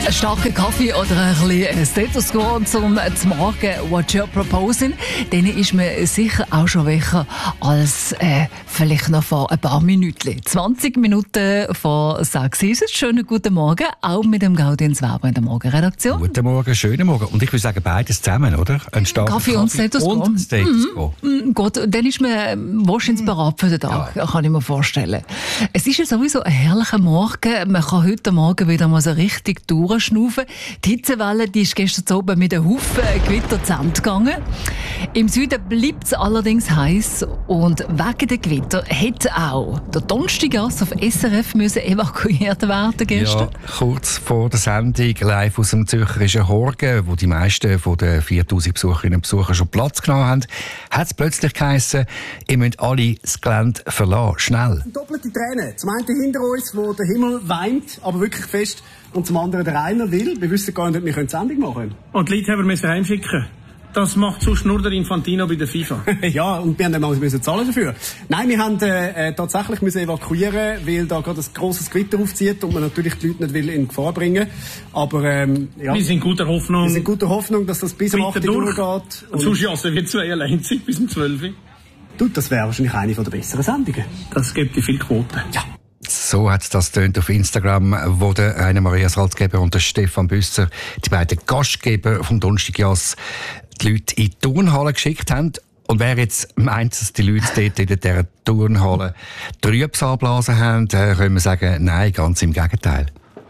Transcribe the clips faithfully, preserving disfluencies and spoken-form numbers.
Einen starken Kaffee oder ein bisschen Stethoskop zum Morgen «What you're proposing», dann ist man sicher auch schon wacher als äh, vielleicht noch vor ein paar Minuten. zwanzig Minuten vor sechs ist es. Schönen guten Morgen, auch mit dem Gaudenz Weber in der Morgenredaktion. Guten Morgen, schönen Morgen. Und ich würde sagen, beides zusammen, oder? Ein starker Kaffee, Kaffee und Stethoskop. Und Stethoskop. Mm, gut, dann ist man wahrscheinlich bereit für den Tag, ja. Kann ich mir vorstellen. Es ist ja sowieso ein herrlicher Morgen. Man kann heute Morgen wieder mal so richtig durchschnaufen. Die Hitzewelle, die ist gestern oben mit einem Haufen Gewitter zu Ende gegangen. Im Süden bleibt es allerdings heiß und wegen der Gewitter hätte auch der Donnerstaggasse auf S R F müssen evakuiert werden gestern. Ja, kurz vor der Sendung live aus dem Zürcherischen Horgen, wo die meisten von den viertausend Besucherinnen und Besucher schon Platz genommen haben, hat es plötzlich geheissen, ihr müsst alle das Gelände verlassen, schnell. Doppelte Tränen. Zum einen hinter uns, wo der Himmel weint, aber wirklich fest, und zum anderen der Rainer will. Wir wissen gar nicht, ob wir die Sendung machen können. Und die Leute haben wir heimschicken. Das macht sonst nur der Infantino bei der FIFA. Ja, und wir haben dann mal müssen zahlen dafür. Nein, wir haben äh, tatsächlich müssen evakuieren, weil da gerade ein grosses Gewitter aufzieht und man natürlich die Leute nicht will in Gefahr bringen. Aber ähm, ja, wir sind guter Hoffnung. Wir sind guter Hoffnung, dass das bis um acht Uhr durchgeht. Und sonst jassen wir zwei allein bis um zwölf Uhr. Du, das wäre wahrscheinlich eine der besseren Sendungen. Das gibt die viel Quote. Ja. So hat das tönt auf Instagram, wo der Rainer Maria Salzgeber und der Stefan Büsser, die beiden Gastgeber vom Donnerstagjass, die Leute in die Turnhalle geschickt haben. Und wer jetzt meint, dass die Leute dort in dieser Turnhalle Trübsalblasen haben, können wir sagen, nein, ganz im Gegenteil.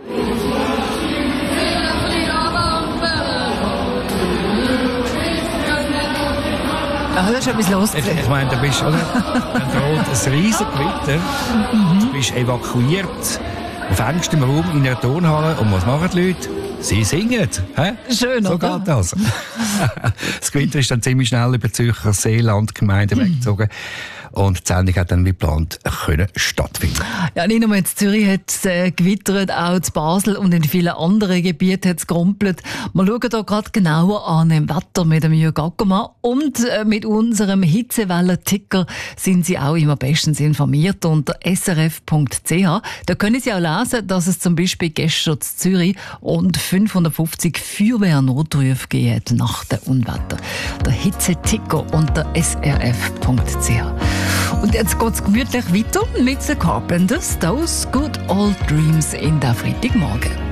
Ah, da ist etwas los. Ich, ich meine, du bist, oder? Dann droht ein riesen Gewitter. Mhm. Du bist evakuiert auf engstem Raum in einer Turnhalle. Und was machen die Leute? Sie singen. Hä? Schön, so oder? geht das. Das Gewitter ist dann ziemlich schnell über die Zürcher Seelandgemeinde mhm. weggezogen. Und die Sendung hat dann wie geplant können stattfinden. Ja, nicht nur in Zürich hat es äh, gewittert, auch in Basel und in vielen anderen Gebieten hat es gerumpelt. Wir schauen hier gerade genauer an im Wetter mit dem Jürg Ackermann. Und äh, mit unserem Hitzewellen-Ticker sind Sie auch immer bestens informiert unter s r f punkt c h. Da können Sie auch lesen, dass es zum Beispiel gestern in Zürich rund fünfhundertfünfzig Feuerwehrnotrufe gegeben hat nach dem Unwetter. Der Hitzeticker unter s r f punkt c h. Und jetzt geht's gemütlich weiter mit The Carpenters, Those Good Old Dreams in der Freitagmorgen.